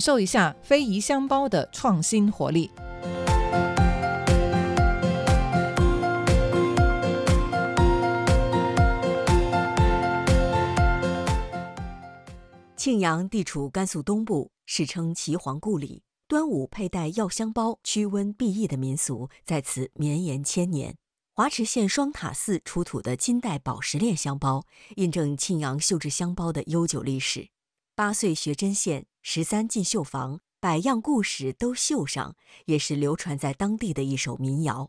受一下非遗香包的创新活力。 庆阳地处甘肃东部，世称岐黄故里。端午佩戴药香包驱瘟避疫的民俗在此绵延千年。华池县双塔寺出土的金代宝石链香包，印证庆阳绣制香包的悠久历史。8岁学针线，13进绣房，100样故事都绣上，也是流传在当地的一首民谣。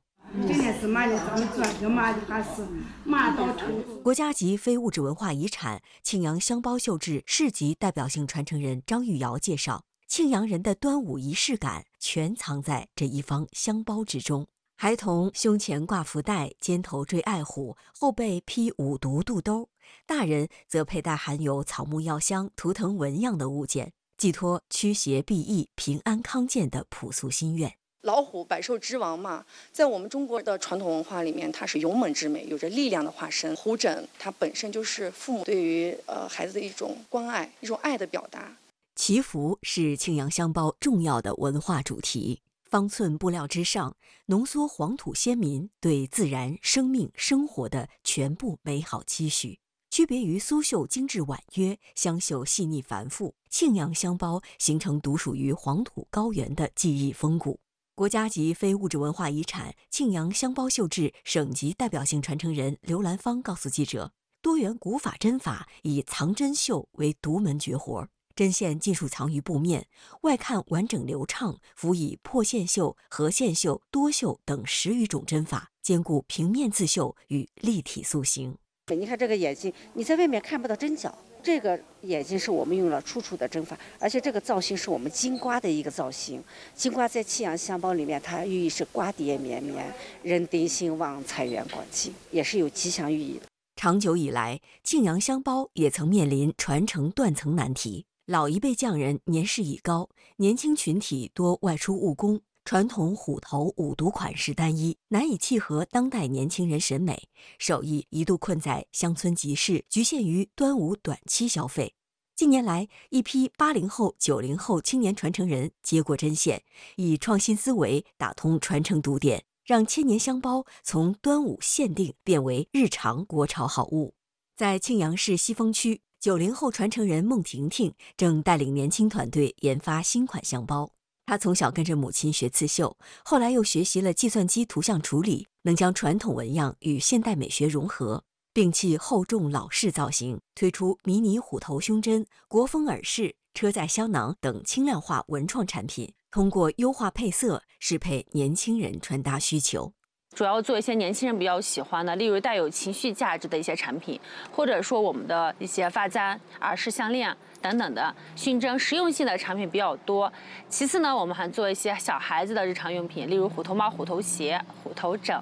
国家级非物质文化遗产庆阳香包绣制市级代表性传承人张玉瑶介绍，庆阳人的端午仪式感全藏在这一方香包之中。孩童胸前挂福袋，肩头缀爱虎，后背披五毒肚兜；大人则佩戴含有草木药香、图腾纹样的物件，寄托驱邪避疫、平安康健的朴素心愿。 老虎百兽之王嘛，在我们中国的传统文化里面，它是勇猛之美，有着力量的化身。虎枕它本身就是父母对于孩子的一种关爱，一种爱的表达。 祈福是庆阳香包重要的文化主题。方寸布料之上，浓缩黄土先民对自然、生命、生活的全部美好期许。区别于苏绣精致婉约，香绣细腻繁复，庆阳香包形成独属于黄土高原的技艺风骨。国家级非物质文化遗产庆阳香包绣制省级代表性传承人刘兰芳告诉记者，多元古法针法以藏针绣为独门绝活，针线尽数藏于布面，外看完整流畅，辅以破线绣、合线绣、多绣等10余种针法，兼顾平面刺绣与立体塑形。 你看这个眼睛，你在外面看不到针脚，这个眼睛是我们用了出处的针法，而且这个造型是我们金瓜的一个造型。金瓜在庆阳香包里面，它寓意是瓜瓞绵绵，人丁兴旺，财源广进，也是有吉祥寓意的。 长久以来，庆阳香包也曾面临传承断层难题。老一辈匠人年事已高，年轻群体多外出务工，传统虎头五毒款式单一，难以契合当代年轻人审美，手艺一度困在乡村集市，局限于端午短期消费。近年来，一批80后、90后青年传承人接过针线，以创新思维打通传承堵点，让千年香包从端午限定变为日常国潮好物。在庆阳市西峰区，90后传承人孟婷婷正带领年轻团队研发新款香包。她从小跟着母亲学刺绣，后来又学习了计算机图像处理，能将传统纹样与现代美学融合，摒弃厚重老式造型，推出迷你虎头胸针、国风耳饰、车载香囊等轻量化文创产品，通过优化配色适配年轻人穿搭需求。 主要做一些年轻人比较喜欢的，例如带有情绪价值的一些产品，或者说我们的一些发簪、耳饰、项链等等的熏蒸实用性的产品比较多。其次呢，我们还做一些小孩子的日常用品，例如虎头帽、虎头鞋、虎头枕。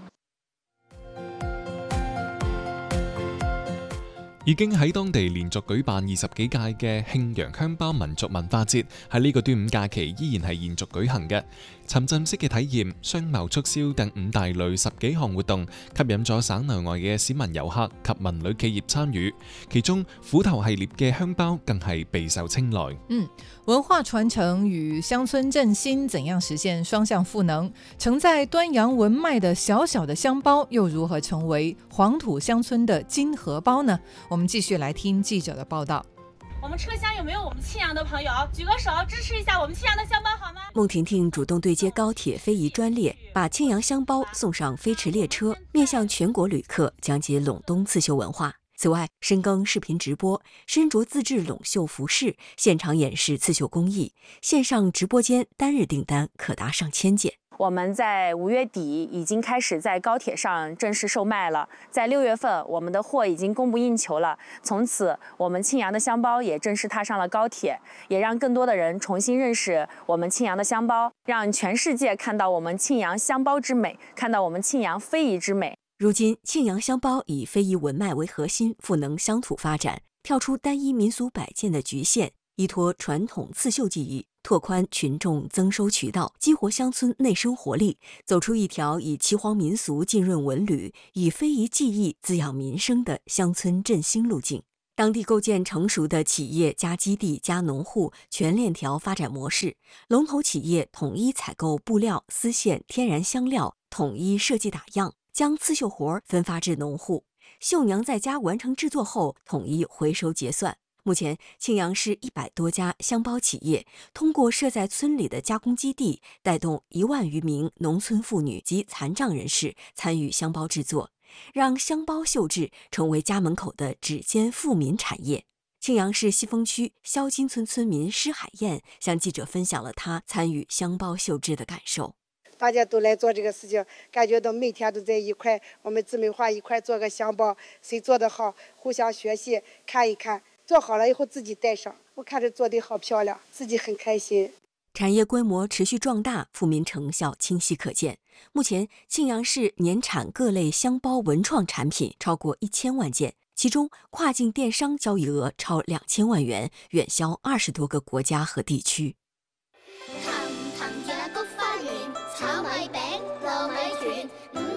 已經喺當地連續舉辦20幾屆嘅慶陽香包民族文化節，喺呢個端午假期依然係延續舉行嘅。沉浸式嘅體驗、商貿促銷等5大類10幾項活動，吸引咗省內外嘅市民遊客及文旅企業參與。其中虎頭系列嘅香包更係備受青睞。 文化傳承與鄉村振興怎樣實現雙向賦能？承載端陽文脈的小小的香包，又如何成為黃土鄉村的金荷包呢？我們繼續來聽記者的報道。 我們車廂有沒有我們慶陽的朋友？舉個手支持一下我們慶陽的香包好嗎？ 孟婷婷主動對接高鐵非遺專列，把慶陽香包送上飛馳列車，面向全國旅客講解隴東刺繡文化。此外，深耕視頻直播，身着自製隴繡服飾，現場演示刺繡工藝，線上直播間單日訂單可達上千件。 我們在5月底已經開始在高鐵上正式售賣了，在6月份我們的貨已經供不應求了。從此，我們慶陽的香包也正式踏上了高鐵，也讓更多的人重新認識我們慶陽的香包，讓全世界看到我們慶陽香包之美，看到我們慶陽非遺之美。 如今，慶陽香包以非遺文脈為核心，賦能鄉土發展，跳出單一民俗擺件的局限，依托傳統刺繡技藝，拓寬群眾增收渠道，激活鄉村內生活力，走出一條以岐黃民俗浸潤文旅，以非遺技藝滋養民生的鄉村振興路徑。 当地构建成熟的企业加基地加农户全链条发展模式，龙头企业统一采购布料、丝线、天然香料，统一设计打样，将刺绣活分发至农户。绣娘在家完成制作后，统一回收结算。目前，庆阳市100多家香包企业通过设在村里的加工基地，带动1万余名农村妇女及残障人士参与香包制作，让香包绣制成为家门口的指尖富民产业。庆阳市西峰区肖金村村民施海燕向记者分享了她参与香包绣制的感受。 大家都来做这个事情，感觉到每天都在一块，我们姊妹花一块做个香包，谁做得好，互相学习，看一看，做好了以后自己带上，我看着做得好漂亮，自己很开心。 产业规模持续壮大，富民成效清晰可见。目前，庆阳市年产各类香包文创产品超过1000万件，其中跨境电商交易額超2000萬元，遠銷20多個國家和地區。 騰騰嘅菊花園，炒米餅、糯米團。